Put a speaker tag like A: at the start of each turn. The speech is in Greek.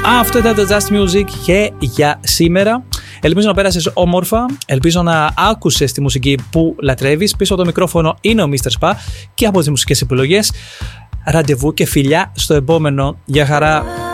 A: Αυτό ήταν το Just Music και για σήμερα. Ελπίζω να πέρασες όμορφα, ελπίζω να άκουσες τη μουσική που λατρεύεις. Πίσω από το μικρόφωνο είναι ο Mr. Spa και από τις μουσικές επιλογές. Ραντεβού και φιλιά στο επόμενο. Γεια χαρά!